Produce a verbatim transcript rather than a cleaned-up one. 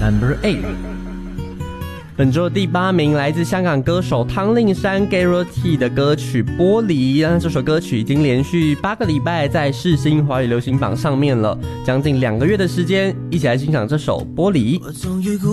Number eight。本周第八名来自香港歌手汤令山 Gareth.T 的歌曲《玻璃》，那这首歌曲已经连续八个礼拜在世新华语流行榜上面了，将近两个月的时间，一起来欣赏这首《玻璃》。 我终于